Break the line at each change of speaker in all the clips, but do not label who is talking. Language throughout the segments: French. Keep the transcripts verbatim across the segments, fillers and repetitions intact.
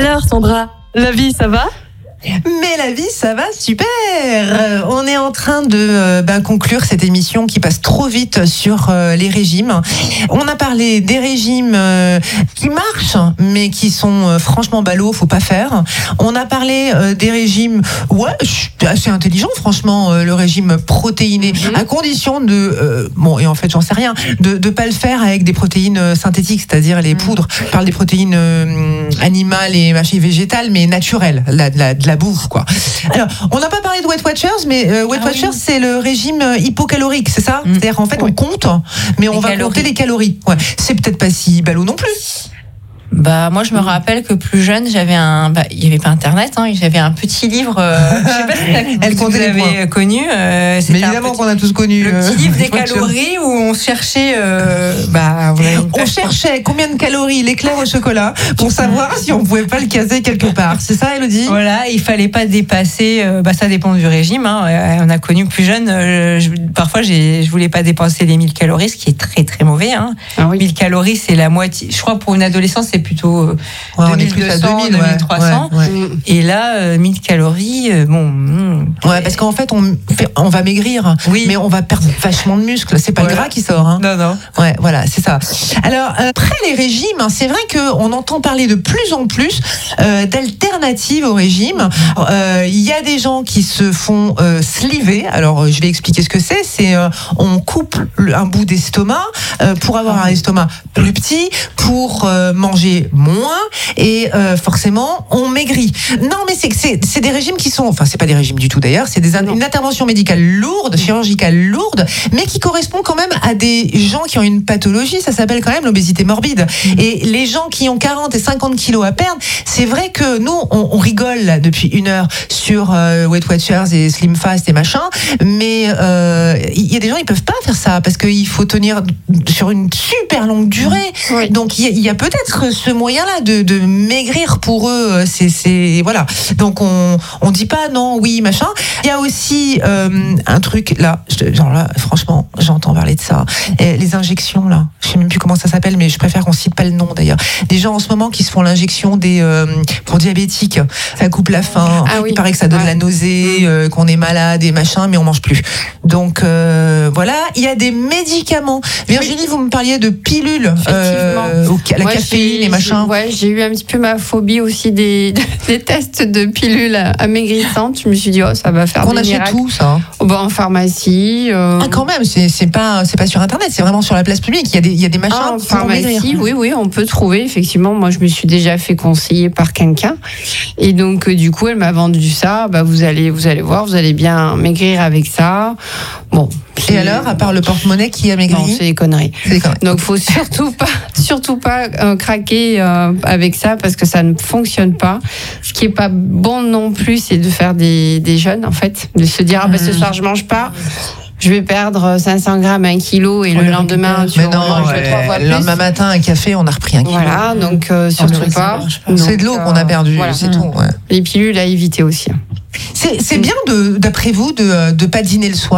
Alors Sandra, la vie ça va ?
Mais la vie, ça va super. Euh, on est en train de euh, ben, conclure cette émission qui passe trop vite sur euh, les régimes. On a parlé des régimes euh, qui marchent, mais qui sont euh, franchement ballots, faut pas faire. On a parlé euh, des régimes, ouais, assez intelligent, franchement, euh, le régime protéiné, mm-hmm. à condition de, euh, bon, et en fait, j'en sais rien, de de pas le faire avec des protéines synthétiques, c'est-à-dire les mm-hmm. poudres. Je parle des protéines euh, animales et machin végétales, mais naturelles, la, la, de la bouffe, quoi. Alors, on n'a pas parlé de Weight Watchers, mais euh, Weight ah, Watchers, oui. c'est le régime hypocalorique, c'est ça ? Mmh. C'est-à-dire, en fait, oui. on compte, mais on les va calories. compter les calories. Ouais. C'est peut-être pas si ballot non plus.
Bah moi je me rappelle que plus jeune j'avais un bah il y avait pas internet hein, j'avais un petit livre euh, je sais pas si
Elle
vous l'avez connu euh,
mais évidemment petit, qu'on a tous connu
le petit livre des calories où on cherchait euh, bah
on cherchait combien de calories l'éclair au chocolat pour savoir si on pouvait pas le caser quelque part, c'est ça Elodie ?
Voilà, il fallait pas dépasser euh, bah ça dépend du régime hein. On a connu plus jeune euh, je, parfois j'ai je voulais pas dépasser les mille calories, ce qui est très très mauvais hein. Ah oui. mille calories c'est la moitié, je crois pour une adolescence c'est plutôt euh, ouais, deux mille deux cents, deux mille trois cents ouais, ouais. Et là euh, mille calories euh, bon mm,
ouais parce qu'en fait on fait, on va maigrir oui. mais on va perdre vachement de muscles, c'est pas voilà. le gras qui sort hein.
Non non.
Ouais, voilà, c'est ça. Alors euh, après les régimes, c'est vrai que on entend parler de plus en plus euh, d'alternatives au régime. Il euh, y a des gens qui se font euh, sliver. Alors je vais expliquer ce que c'est, c'est euh, on coupe un bout d'estomac euh, pour avoir un estomac plus petit, pour euh, manger moins et euh, forcément on maigrit. Non mais c'est c'est c'est des régimes qui sont, enfin c'est pas des régimes du tout d'ailleurs, c'est des une intervention médicale lourde, chirurgicale lourde, mais qui correspond quand même à des gens qui ont une pathologie, ça s'appelle quand même l'obésité morbide. Et les gens qui ont quarante et cinquante kilos à perdre, c'est vrai que nous on, on rigole là depuis une heure sur euh, Weight Watchers et Slim Fast et machin, mais il euh, y a des gens ils peuvent pas faire ça parce qu'il faut tenir sur une super longue durée. Oui. Donc il y, y a peut-être ce moyen-là de, de maigrir pour eux. C'est, c'est voilà. Donc on on dit pas non, oui, machin. Il y a aussi euh, un truc là, genre là, franchement, j'entends parler de ça. Et les injections là, je sais même plus comment ça s'appelle, mais je préfère qu'on cite pas le nom d'ailleurs. Des gens en ce moment qui se font l'injection des euh, pour diabétiques, ça coupe la faim. Ah oui. Il paraît que ça donne ouais. la nausée, euh, qu'on est malade et machin, mais on mange plus. Donc euh, voilà, il y a des médicaments. Virginie, oui. vous me parliez de pilules, euh, au, la ouais, caféine et machin.
Ouais, j'ai eu un petit peu ma phobie aussi des, des tests de pilules amaigrissantes. Je me suis dit oh ça va faire
qu'on
des
achète
miracles.
Tout ça.
Oh, bah, en pharmacie. Euh...
Ah quand même, c'est c'est pas c'est pas sur internet, c'est vraiment sur la place publique. Il y a des il y a des machins.
Ah, en pharmacie, oui oui, on peut trouver effectivement. Moi je me suis déjà fait conseiller par quelqu'un et donc euh, du coup elle m'a vendu ça. Bah vous allez vous allez voir, vous allez bien maigrir avec ça. Bon.
Et alors, à part le porte-monnaie qui a maigri ?
Non, c'est des conneries.
C'est des conneries.
Donc, faut surtout pas, surtout pas euh, craquer euh, avec ça parce que ça ne fonctionne pas. Ce qui est pas bon non plus, c'est de faire des, des jeûnes, en fait, de se dire ah ben ce soir je mange pas. Je vais perdre cinq cents grammes, un kilo, et on le lendemain, tu
mais non, manges ouais, trois fois plus. Le lendemain matin, un café, on a repris un kilo.
Voilà, donc euh, surtout oh, pas.
Donc, c'est de l'eau euh, qu'on a perdu, voilà. c'est mmh. tout. Ouais.
Les pilules à éviter aussi.
C'est, c'est mmh. bien, de, d'après vous, de ne pas dîner le soir ?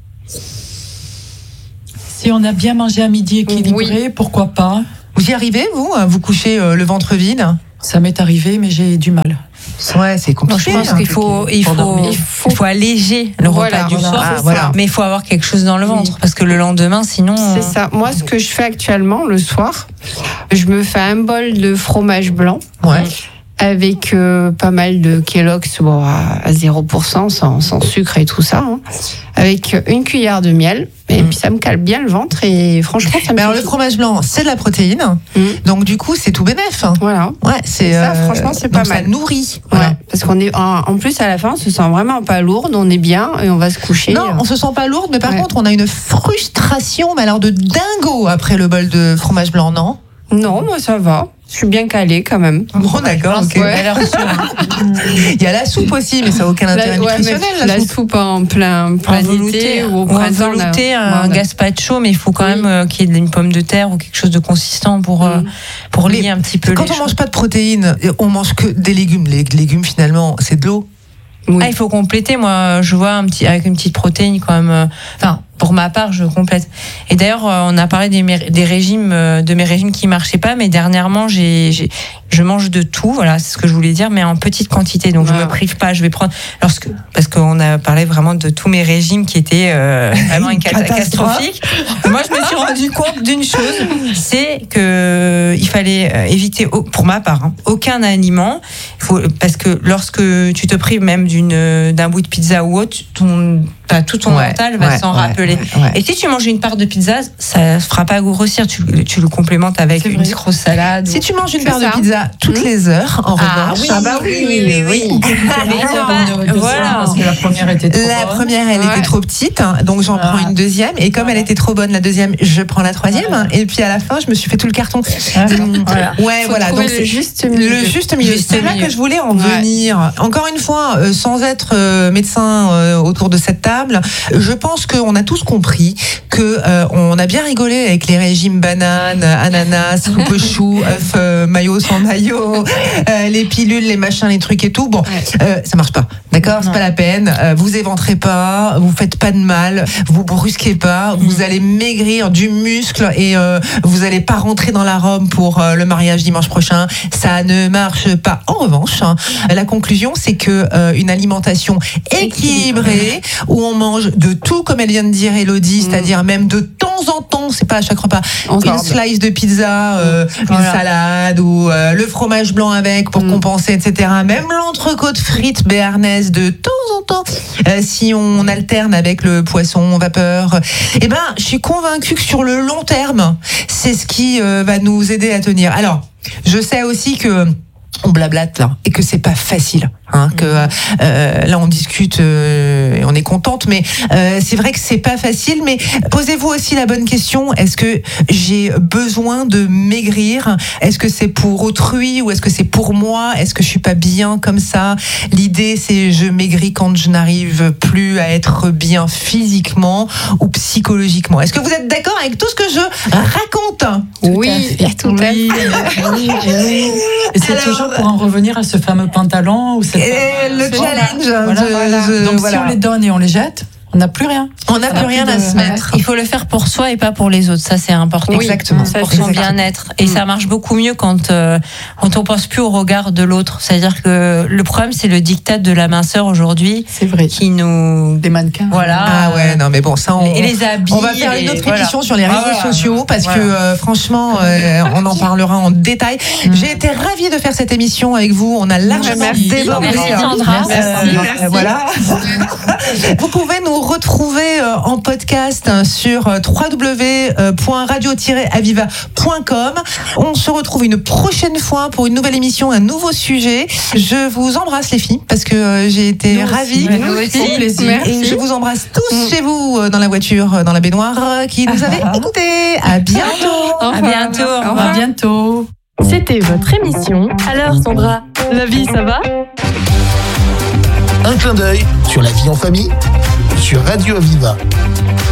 Si on a bien mangé à midi équilibré, oui. pourquoi pas ?
Vous y arrivez, vous, à vous coucher euh, le ventre vide ?
Ça m'est arrivé, mais j'ai du mal.
Ouais, c'est compliqué.
Moi, je pense
hein,
qu'il faut, il faut, il faut, il faut alléger le voilà, repas du
voilà,
soir,
ah, voilà.
mais il faut avoir quelque chose dans le ventre, oui. parce que le lendemain, sinon...
C'est ça. Moi, ce que je fais actuellement, le soir, je me fais un bol de fromage blanc.
Ouais.
Avec euh, pas mal de Kellogg's bon, à, à zéro pour cent, sans, sans sucre et tout ça, hein, avec une cuillère de miel, et mmh. puis ça me cale bien le ventre, et franchement, ça me
Mais alors, le fromage blanc, c'est de la protéine, mmh. donc du coup, c'est tout bénef.
Voilà.
Ouais, c'est,
ça,
euh,
franchement, c'est pas mal.
Ça nourrit.
Voilà. Ouais, parce qu'on est, en, en plus, à la fin, on se sent vraiment pas lourde, on est bien, et on va se coucher.
Non, on se sent pas lourde, mais par ouais. contre, on a une frustration, mais alors de dingo après le bol de fromage blanc, non ?
Non, moi, ça va. Je suis bien calée quand même.
Bon, d'accord. Okay.
Ouais.
Il y a la soupe aussi, mais ça n'a aucun intérêt la, ouais, nutritionnel. La,
la
soupe.
soupe en plein, plein été ou au printemps.
On va velouter un voilà. gazpacho, mais il faut quand oui. même euh, qu'il y ait une pomme de terre ou quelque chose de consistant pour, euh, pour lier un petit peu.
Quand
les
on ne mange pas de protéines, on mange que des légumes. Les légumes, finalement, c'est de l'eau.
Oui. Ah, il faut compléter. Moi, je vois un petit, avec une petite protéine quand même. Enfin, pour ma part, je complète. Et d'ailleurs, on a parlé des, des régimes, de mes régimes qui marchaient pas, mais dernièrement, j'ai, j'ai, je mange de tout, voilà, c'est ce que je voulais dire, mais en petite quantité. Donc, je me prive pas. Je vais prendre, lorsque, parce qu'on a parlé vraiment de tous mes régimes qui étaient euh, vraiment catastrophiques. Moi, je me suis rendu compte d'une chose, c'est que il fallait éviter, pour ma part, hein, aucun aliment, faut, parce que lorsque tu te prives même d'une, d'un bout de pizza ou autre, ton, enfin, tout ton ouais, mental va ouais, s'en ouais, rappeler. Ouais, ouais. Et si tu manges une part de pizza, ça ne fera pas grossir. Tu, tu le complémentes avec c'est une vrai. grosse salade.
Si ou... tu manges une part ça. de pizza toutes mmh. les heures, en ah, revanche,
oui, ah bah oui, oui, oui, oui. oui.
Pas, voilà. Parce que la première était trop
La
bonne.
première, elle ouais. était trop petite, hein, donc j'en ah. prends une deuxième. Et comme voilà. elle était trop bonne, la deuxième, je prends la troisième. Voilà. Et puis à la fin, je me suis fait tout le carton.
Ah, voilà.
Ouais,
Faut
voilà.
Donc le juste milieu.
Le juste milieu.
Juste
C'est là que je voulais en ouais. venir. Encore une fois, euh, sans être euh, médecin euh, autour de cette table, je pense qu'on a tous compris que euh, on a bien rigolé avec les régimes bananes, ananas, soupe chou, œuf, euh, maillot sans maillot, euh, les pilules, les machins, les trucs et tout. Bon, euh, ça marche pas. D'accord, c'est pas la peine. Euh, vous éventrez pas, vous faites pas de mal, vous brusquez pas, vous allez maigrir du muscle et euh, vous allez pas rentrer dans la Rome pour euh, le mariage dimanche prochain. Ça ne marche pas. En revanche, hein, la conclusion, c'est que euh, une alimentation équilibrée où on mange de tout, comme elle vient de dire Elodie, mmh. c'est-à-dire même de temps en temps, c'est pas à chaque repas, Encore une slice de pizza, euh, mmh. voilà. une salade ou euh, le fromage blanc avec pour mmh. compenser, et cetera. Même l'entrecôte frite béarnaise de temps en temps, euh, si on alterne avec le poisson vapeur. Eh ben, je suis convaincue que sur le long terme, c'est ce qui euh, va nous aider à tenir. Alors, je sais aussi que on blablate là et que c'est pas facile. Hein, que euh, là on discute euh, et on est contente, mais euh, c'est vrai que c'est pas facile. Mais posez-vous aussi la bonne question, est-ce que j'ai besoin de maigrir? Est-ce que c'est pour autrui ou est-ce que c'est pour moi? Est-ce que je suis pas bien comme ça? L'idée c'est je maigris quand je n'arrive plus à être bien physiquement ou psychologiquement. Est-ce que vous êtes d'accord avec tout ce que je raconte?
Oui, tout à fait.
Oui, oui, oui. Et c'est Alors, toujours pour en revenir à ce fameux pantalon ou cette
Et le challenge.
Voilà,
je,
voilà.
Je,
Donc
voilà.
si on les donne et on les jette, on n'a plus rien.
On n'a plus rien à se mettre.
Il faut le faire pour soi et pas pour les autres. Ça, c'est important.
Oui, exactement.
Pour
Exactement.
son bien-être. Et mmh. ça marche beaucoup mieux quand, euh, quand on pense plus au regard de l'autre. C'est-à-dire que le problème, c'est le dictat de la minceur aujourd'hui.
C'est vrai.
Qui nous.
Des mannequins.
Voilà.
Ah ouais, non, mais bon, ça, on.
Et les habits.
On va faire une autre
voilà.
émission sur les réseaux
voilà.
sociaux parce
voilà.
que, euh, franchement, euh, on en parlera en détail. Mmh. J'ai été ravie de faire cette émission avec vous. On a largement débordé.
Merci, Sandra.
Euh,
Merci.
Merci. Voilà. Vous pouvez nous retrouver en podcast sur w w w point radio tiret aviva point com. On se retrouve une prochaine fois pour une nouvelle émission, un nouveau sujet. Je vous embrasse les filles parce que j'ai été
nous
ravie.
Aussi, nous aussi. Plaisir.
Et je vous embrasse tous mmh. chez vous dans la voiture, dans la baignoire, qui nous avez écoutés. À bientôt.
À bientôt.
Au revoir. À bientôt.
C'était votre émission. Alors Sandra, la vie ça va?
Un clin d'œil sur la vie en famille sur Radio Aviva.